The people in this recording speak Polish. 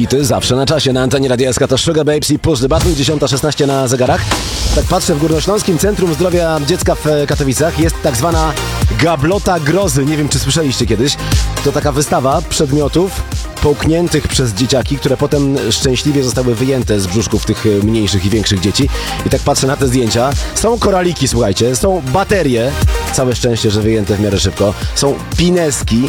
Hity zawsze na czasie. Na antenie Radia SK to Sugar Babes i Push the Button, 10:16 na zegarach. Tak patrzę, w Górnośląskim Centrum Zdrowia Dziecka w Katowicach jest tak zwana gablota grozy. Nie wiem, czy słyszeliście kiedyś. To taka wystawa przedmiotów połkniętych przez dzieciaki, które potem szczęśliwie zostały wyjęte z brzuszków tych mniejszych i większych dzieci. I tak patrzę na te zdjęcia. Są koraliki, słuchajcie, są baterie, całe szczęście, że wyjęte w miarę szybko. Są pineski,